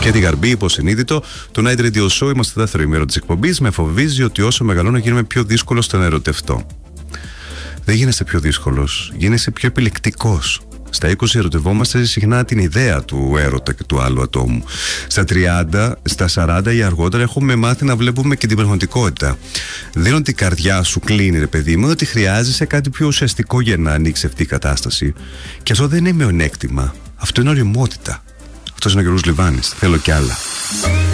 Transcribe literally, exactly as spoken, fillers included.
Και την Γαρμπή, υποσυνείδητο, το Night Radio Show. Είμαστε το δεύτερο ημέρο της εκπομπής. Με φοβίζει ότι όσο μεγαλώνω γίνομαι πιο δύσκολος στο να ερωτευτώ. Δεν γίνεσαι πιο δύσκολος, γίνεσαι πιο επιλεκτικός. Στα είκοσι ερωτευόμαστε συχνά την ιδέα του έρωτα και του άλλου ατόμου. Στα τριάντα, στα σαράντα ή αργότερα έχουμε μάθει να βλέπουμε και την πραγματικότητα. Δεν ότι η καρδιά σου κλείνει, ρε παιδί μου, ότι χρειάζεσαι κάτι πιο ουσιαστικό για να ανοίξει αυτή η κατάσταση. Και αυτό δεν είναι μειονέκτημα. Αυτό είναι ωριμότητα. Αυτός είναι ο Γιώργος Λιβάνης. Θέλω κι άλλα.